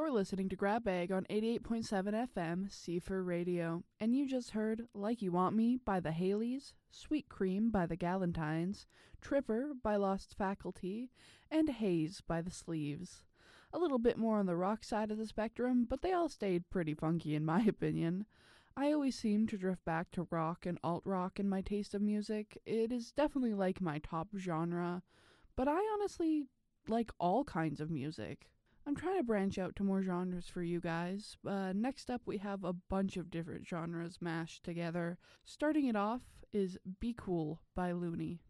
You're listening to Grab Bag on 88.7 FM, C4 Radio, and you just heard Like You Want Me by the Haleys, Sweet Cream by the Galentines, Tripper by Lost Faculty, and Haze by the Sleeves. A little bit more on the rock side of the spectrum, but they all stayed pretty funky in my opinion. I always seem to drift back to rock and alt-rock in my taste of music. It is definitely like my top genre, but I honestly like all kinds of music. I'm trying to branch out to more genres for you guys. Next up, we have a bunch of different genres mashed together. Starting it off is Be Cool by Looney.